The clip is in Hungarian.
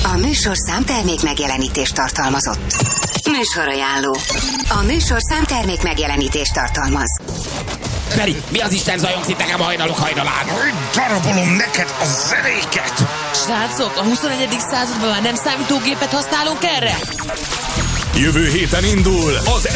A műsorszám termék megjelenítést tartalmazott. Műsorajánló. A műsorszám termék megjelenítést tartalmaz. Feri, mi az Isten zajongsz itt nekem hajnalok hajnalán? Darabolom neked a zenéket! Srácok, a 21. században már nem számítógépet használunk erre? Jövő héten indul az